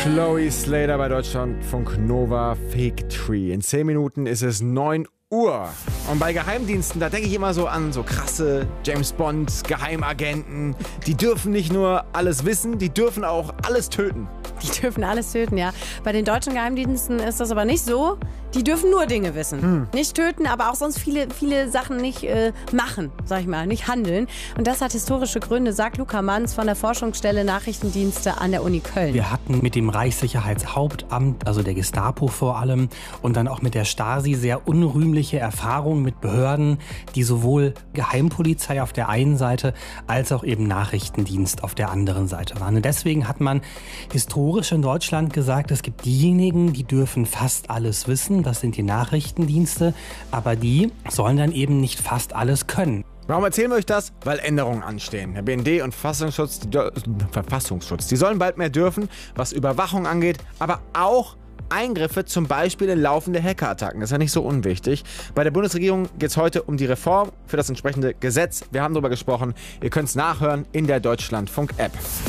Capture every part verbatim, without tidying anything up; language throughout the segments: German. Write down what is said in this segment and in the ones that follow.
Chloe Slater bei Deutschlandfunk Nova, Fake Tree. In zehn Minuten ist es neun Uhr. Und bei Geheimdiensten, da denke ich immer so an so krasse James Bond, Geheimagenten. Die dürfen nicht nur alles wissen, die dürfen auch alles töten. Die dürfen alles töten, ja. Bei den deutschen Geheimdiensten ist das aber nicht so. Die dürfen nur Dinge wissen. Hm. Nicht töten, aber auch sonst viele, viele Sachen nicht äh, machen, sag ich mal, nicht handeln. Und das hat historische Gründe, sagt Luca Manns von der Forschungsstelle Nachrichtendienste an der Uni Köln. Wir hatten mit dem Reichssicherheitshauptamt, also der Gestapo vor allem, und dann auch mit der Stasi sehr unrühmliche Erfahrungen mit Behörden, die sowohl Geheimpolizei auf der einen Seite als auch eben Nachrichtendienst auf der anderen Seite waren. Und deswegen hat man historisch in Deutschland gesagt, es gibt diejenigen, die dürfen fast alles wissen. Das sind die Nachrichtendienste, aber die sollen dann eben nicht fast alles können. Warum erzählen wir euch das? Weil Änderungen anstehen. Der B N D und Verfassungsschutz, die, Verfassungsschutz, die sollen bald mehr dürfen, was Überwachung angeht, aber auch Eingriffe, zum Beispiel in laufende Hackerattacken. Das ist ja nicht so unwichtig. Bei der Bundesregierung geht es heute um die Reform für das entsprechende Gesetz. Wir haben darüber gesprochen. Ihr könnt es nachhören in der Deutschlandfunk-App.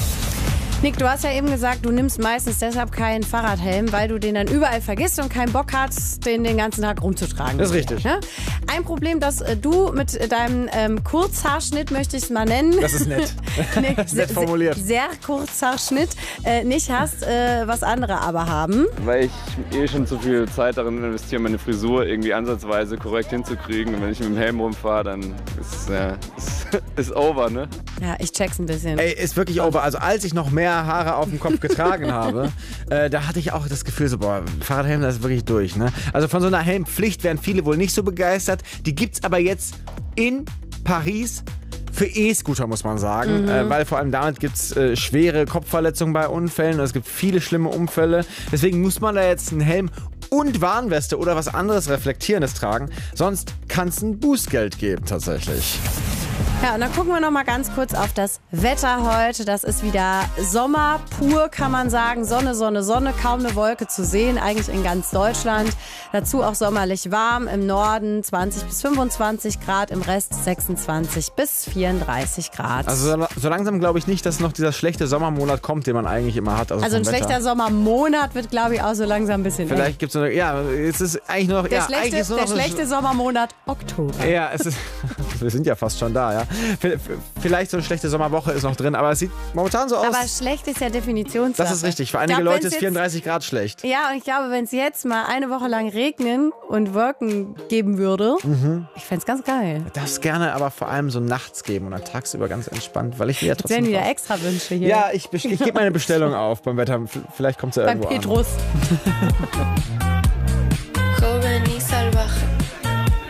Nick, du hast ja eben gesagt, du nimmst meistens deshalb keinen Fahrradhelm, weil du den dann überall vergisst und keinen Bock hast, den den ganzen Tag rumzutragen. Das ist richtig. Ja? Ein Problem, das äh, du mit deinem ähm, Kurzhaarschnitt, möchte ich es mal nennen. Das ist nett. nee, das ist nett formuliert. Sehr Kurzhaarschnitt äh, nicht hast, äh, was andere aber haben. Weil ich eh schon zu viel Zeit darin investiere, meine Frisur irgendwie ansatzweise korrekt hinzukriegen. Und wenn ich mit dem Helm rumfahre, dann ist äh, ist, ist over, ne? Ja, ich check's ein bisschen. Ey, ist wirklich over. Also als ich noch mehr Haare auf dem Kopf getragen habe, äh, da hatte ich auch das Gefühl so, boah, Fahrradhelm, das ist wirklich durch, ne? Also von so einer Helmpflicht wären viele wohl nicht so begeistert. Die gibt's aber jetzt in Paris für E-Scooter, muss man sagen, mhm. äh, weil vor allem damit gibt's äh, schwere Kopfverletzungen bei Unfällen und es gibt viele schlimme Unfälle. Deswegen muss man da jetzt einen Helm und Warnweste oder was anderes Reflektierendes tragen, sonst kann es ein Bußgeld geben tatsächlich. Ja, und dann gucken wir noch mal ganz kurz auf das Wetter heute. Das ist wieder Sommer pur, kann man sagen. Sonne, Sonne, Sonne, kaum eine Wolke zu sehen, eigentlich in ganz Deutschland. Dazu auch sommerlich warm, im Norden zwanzig bis fünfundzwanzig Grad, im Rest sechsundzwanzig bis vierunddreißig Grad. Also so, so langsam glaube ich nicht, dass noch dieser schlechte Sommermonat kommt, den man eigentlich immer hat. Also, also ein Wetter. schlechter Sommermonat wird, glaube ich, auch so langsam ein bisschen Vielleicht gibt es noch, ja, es ist eigentlich nur noch, der ja, schlechte, eigentlich ist nur der noch schlechte Sommermonat Oktober. Ja, es ist, wir sind ja fast schon da, ja. Vielleicht so eine schlechte Sommerwoche ist noch drin, aber es sieht momentan so aus. Aber schlecht ist ja Definitionssache. Das ist richtig. Für einige glaub, Leute ist vierunddreißig Grad schlecht. Ja, und ich glaube, wenn es jetzt mal eine Woche lang regnen und Wolken geben würde, mhm. ich fände es ganz geil. Darf es gerne aber vor allem so nachts geben und dann tagsüber ganz entspannt, weil ich mir ja trotzdem... Jetzt werden wieder extra Wünsche hier. Ja, ich, ich gebe meine Bestellung auf beim Wetter. Vielleicht kommt es ja irgendwo an. Beim Petrus.